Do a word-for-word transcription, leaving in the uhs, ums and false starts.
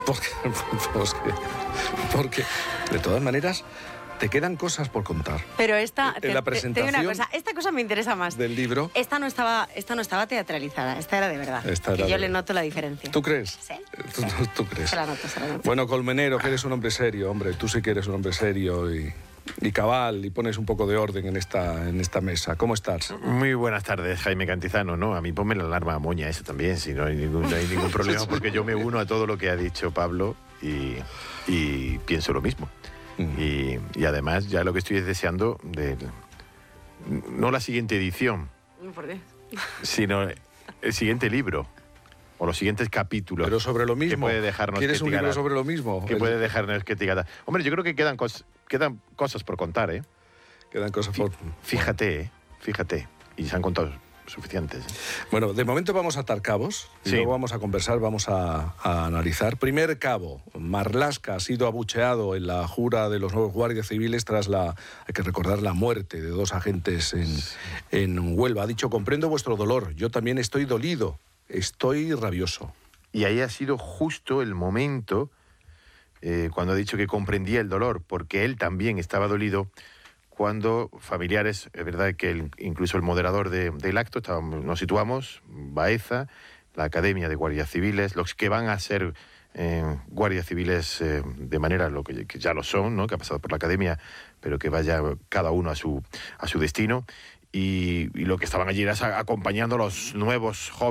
Porque, porque, porque, de todas maneras, te quedan cosas por contar. Pero esta, en te, la te- presentación te digo una cosa, esta cosa me interesa más. del libro. Esta no estaba, esta no estaba teatralizada, esta era de verdad. Esta que era yo de le verdad. noto la diferencia. ¿Tú crees? Sí. ¿Tú, tú crees? Se la noto, se la noto. Bueno, Colmenero, que eres un hombre serio, hombre. Tú sí que eres un hombre serio y, y cabal, y pones un poco de orden en esta, en esta mesa. ¿Cómo estás? Muy buenas tardes, Jaime Cantizano. No, a mí ponme la alarma moña eso también, si no hay ningún, no hay ningún problema, porque yo me uno a todo lo que ha dicho Pablo y, y pienso lo mismo. Mm. Y, y además ya lo que estoy es deseando de no la siguiente edición, ¿Por qué? sino el siguiente libro o los siguientes capítulos. Pero sobre lo mismo. Que puede dejarnos ¿Quieres un libro criticar- sobre lo mismo? Que El- puede dejarnos que etiquetar. Hombre, yo creo que quedan, cos- quedan cosas por contar, ¿eh? Quedan cosas Fí- por... Fíjate, ¿eh? Fíjate. Y se han contado suficientes. ¿eh? Bueno, de momento vamos a atar cabos y Sí. luego vamos a conversar, vamos a, a analizar. Primer cabo, Marlaska ha sido abucheado en la jura de los nuevos guardias civiles tras la, hay que recordar, la muerte de dos agentes en, en Huelva. Ha dicho, comprendo vuestro dolor, yo también estoy dolido, estoy rabioso. Y ahí ha sido justo el momento eh, cuando ha dicho que comprendía el dolor, porque él también estaba dolido cuando familiares, es verdad que el- incluso el moderador de- del acto, estábamos, nos situamos, Baeza, la Academia de Guardias Civiles, los que van a ser eh, guardias civiles eh, de manera lo que, que ya lo son, ¿no? Que ha pasado por la Academia, pero que vaya cada uno a su, a su destino, y, y lo que estaban allí era acompañando a los nuevos jóvenes.